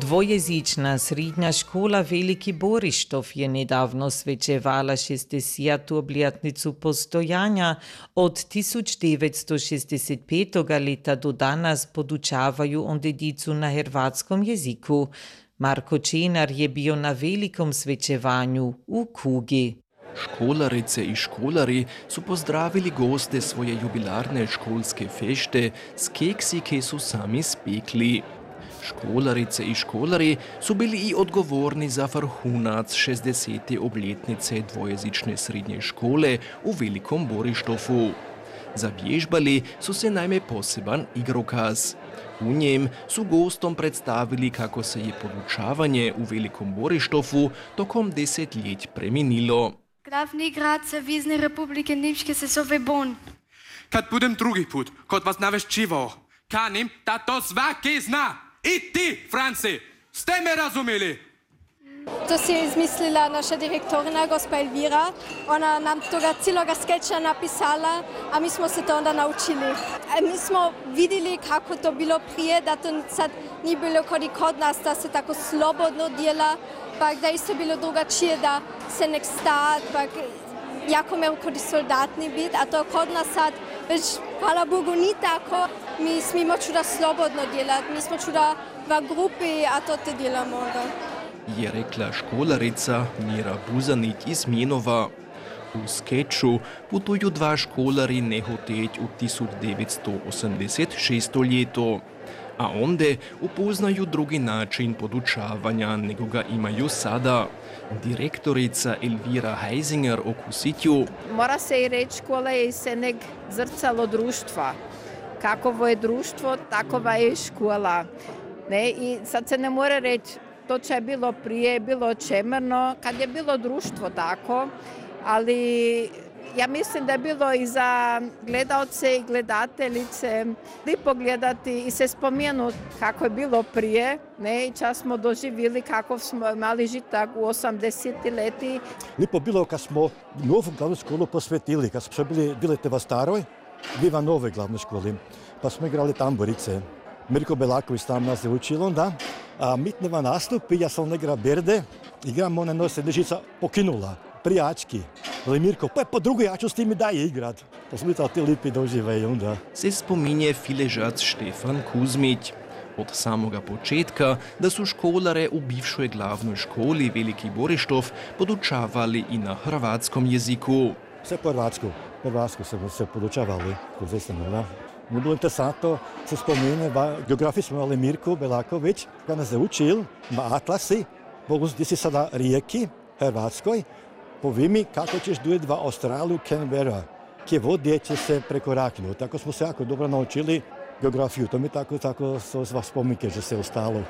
Dvojezična srednja škola Veliki Borištov je nedavno svečevala 60. obletnicu postojanja. Od 1965. leta do danas podučavaju on dedicu na hrvatskom jeziku. Marko Čenar je bio na velikom svečevanju u Kugi. Školarice i školari su pozdravili goste svoje jubilarne školske fešte s keksi koje su sami spekli. Školarice i školari su bili i odgovorni za vrhunac 60. obljetnice dvojezične srednje škole u Velikom Borištovu. Zavježbali su se naime poseban igrokaz. U njem su gostom predstavili kako se je podučavanje u Velikom Borištovu tokom desetljetj preminilo. Glavni grad Savezne Republike Nemčke se zove Bonn. Kad budem drugi put kod vas navešćivao, kanim da to svaki zna. I ti, Franci, ste me razumeli? To si je izmislila naša direktorina, gospa Elvira. Ona nam toga cijeloga skeča napisala, a mi smo se to onda naučili. Mi smo vidjeli kako to bilo prije, da to sad nije bilo kod nas, da se tako slobodno djela, pa da isto bilo drugačije, da se nek stat, pa jako me kod soldatni bit, a to kod nas sad već, hvala Bogu, ni tako. Mi smimo čuda slobodno djelati, mi smo čuda v grupi, a to te djelamo. Da. Je rekla školarica Mira Buzanić iz Mjenova. U skeču putuju dva školari nehoteć u 1986. ljeto, a onde upoznaju drugi način podučavanja nego ga imaju sada. Direktorica Elvira Heisinger okusitju. Mora se i reći, škola je se nek zrcalo društva. Kakovo je društvo, takova je škola. Ne? I sad se ne mora reći, to će je bilo prije, bilo čemerno, kad je bilo društvo tako, ali ja mislim da je bilo i za gledalce i gledateljice lipo gledati i se spomenuti kako je bilo prije. Ne? I čas smo doživjeli kako smo imali žitak u 80. leti. Lipo bilo kad smo novu glavnu školu posvetili, kad smo bili v staroj, biva nove glavne škole, pa smo igrali tamburice. Mirko Belaković tam nas je učil onda, a mitneva nastup, ja sam igra Berde, igram ona nose Dežica pokinula, prijački. Ali Mirko, pa po drugo ja ću s tim i daje igrat. To smo bili ti lipi doživaj onda. Se spominje filežac Štefan Kuzmić. Od samoga početka da su školare u bivšoj glavnoj školi Veliki Borištov podučavali i na hrvatskom jeziku. Sve po hrvatsku se podučavali. Mi bilo interesantno se spomene, geografiji smo imali Mirko Belaković, kada nas je učil na atlasi, gdje si sada rijeki, Hrvatskoj, povi mi kako ćeš dojeti v Australiju, Canberra, kje vodje će se prekoraknuti. Tako smo se jako dobro naučili geografiju, to mi tako so sva spominke, že se ostalo.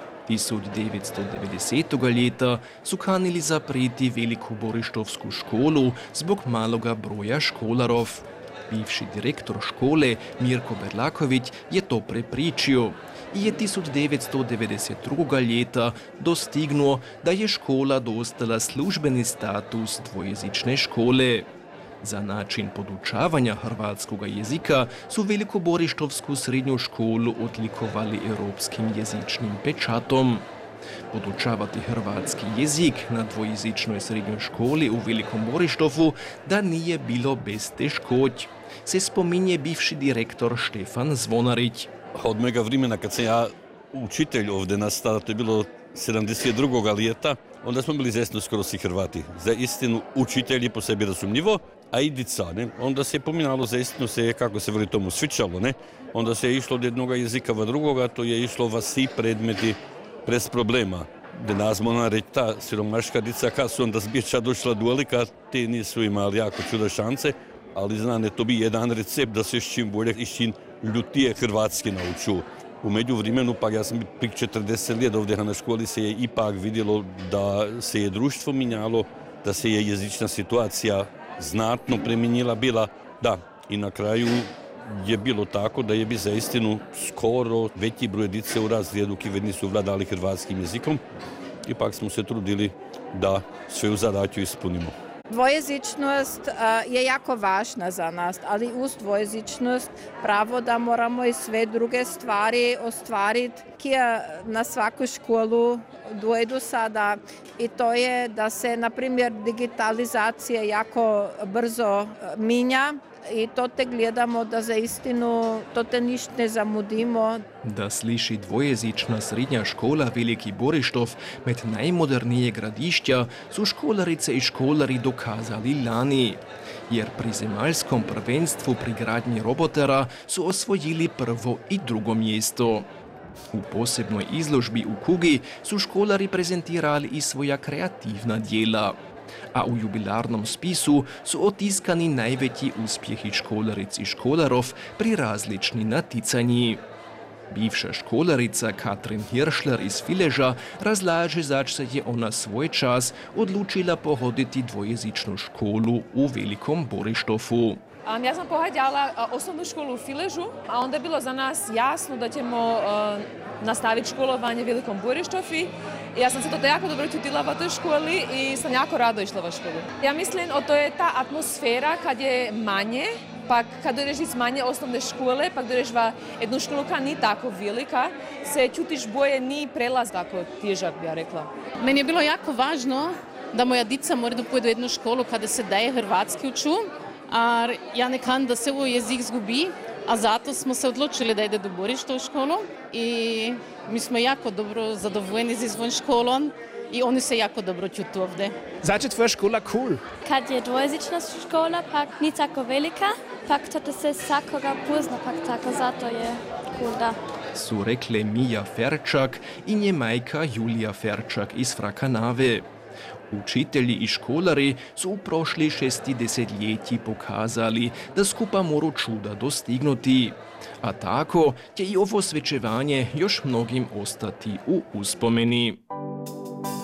1990. leta su kanili zapreti Veliku Borištovsku školu zbog maloga broja školarov. Bivši direktor škole Mirko Berlaković je to prepričio i je 1992. leta dostignuo da je škola dostala službeni status dvojezične škole. Za način podučavanja hrvatskog jezika su Velikoborištovsku srednju školu odlikovali europskim jezičnim pečatom. Podučavati hrvatski jezik na dvojezičnoj srednjoj školi u Velikom Borištovu da nije bilo bez teškoć, se spominje bivši direktor Štefan Zvonarić. Od mojega vremena kad sam ja učitelj ovdje nastao, to je bilo 72. ljeta, onda smo bili zajedno skoro svi Hrvati. Za istinu učitelji po sebi razumljivo, a i dica, ne? Onda se je pominalo za istinu se kako se veli tomu svičalo, ne? Onda se je išlo od jednoga jezika v drugoga, to je išlo va svi predmeti prez problema. Da nazmona reći ta siromaška dica kad su onda zbječa došla do velika, te nisu imali jako čuda šance, ali znane to bi jedan recept da se s čim bolje i s čim ljutije hrvatski nauču. U međuvremenu, pa ja sam prije 40 let ovdje na školi se je ipak vidjelo da se je društvo minjalo, da se je jezična situacija znatno preminjila bila, da, i na kraju je bilo tako da je bi za istinu skoro veći broj dice u razredu ki nisu vladali hrvatskim jezikom. Ipak smo se trudili da svoju zadaću ispunimo. Dvojezičnost je jako važna za nas, ali uz dvojezičnost pravo da moramo i sve druge stvari ostvariti koje na svaku školu dođu sada i to je da se, na primjer, digitalizacija jako brzo minja i to te gledamo da za istinu to te ništa ne zamudimo. Da sliši dvojezična srednja škola Veliki Borištov med najmodernije gradišća su školarice i školari dokazali lani. Jer pri zemaljskom prvenstvu pri gradnji robotera su osvojili prvo i drugo mjesto. U posebnoj izložbi u Kugi su školari prezentirali i svoja kreativna djela. A u jubilarnom spisu su otiskani najveći uspjehi školaric i školarov pri različni naticanji. Bivša školarica Katrin Hiršler iz Fileža razlaže zač se je ona svoj čas odlučila pohoditi dvojezičnu školu u Velikom Borištovu. Ja sam pohađala osnovnu školu u Filežu, a onda je bilo za nas jasno da ćemo nastaviti školovanje u Velikom Borištovu. Ja sam se to jako dobro čutila v toj školi i sam jako rado išla v školu. Ja mislim, to je ta atmosfera kad je manje, pa kad dođeš iz manje osnovne škole, pa dođeš v jednu školu koja ni tako velika, se čutiš boje, ni prelaz tako težak, bi ja rekla. Meni je bilo jako važno da moja dica mora da pojede u jednu školu kada se daje hrvatski uču, a ja ne kan da se ovo jezik zgubi, a zato smo se odlučili da ide do Borišta u školu i mi smo jako dobro zadovoljni z izvom školom i oni se jako dobro čutu ovdje. Zač je tvoja škola cool? Kad je dvojezična škola, pak ni tako velika, pak to se svakoga pozna, pak tako zato je cool, da. Su rekle Mija Ferčak i nje majka Julija Ferčak iz Frakanave. Učitelji i školari su u prošli 60-ljetji pokazali da skupa moru čuda dostignuti. A tako će i ovo svečevanje još mnogim ostati u uspomeni.